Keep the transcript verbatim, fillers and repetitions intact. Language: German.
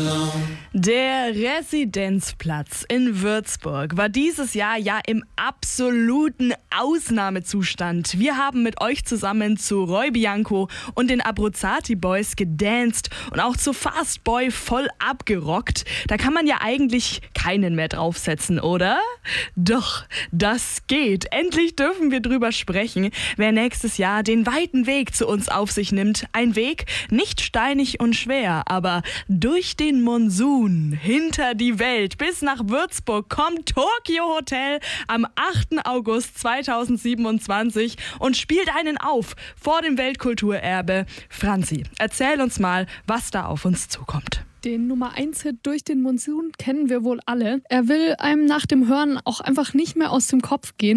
Der Residenzplatz in Würzburg war dieses Jahr ja im absoluten Ausnahmezustand. Wir haben mit euch zusammen zu Roy Bianco und den Abruzzati Boys gedanced und auch zu Fast Boy voll abgerockt. Da kann man ja eigentlich keinen mehr draufsetzen, oder? Doch, das geht. Endlich dürfen wir drüber sprechen, wer nächstes Jahr den weiten Weg zu uns auf sich nimmt. Ein Weg, nicht steinig und schwer, aber durch den Monsun, hinter die Welt, bis nach Würzburg kommt Tokio Hotel am achten August zweitausendsiebenundzwanzig und spielt einen auf vor dem Weltkulturerbe. Franzi, erzähl uns mal, was da auf uns zukommt. Den Nummer eins Hit Durch den Monsun kennen wir wohl alle. Er will einem nach dem Hören auch einfach nicht mehr aus dem Kopf gehen.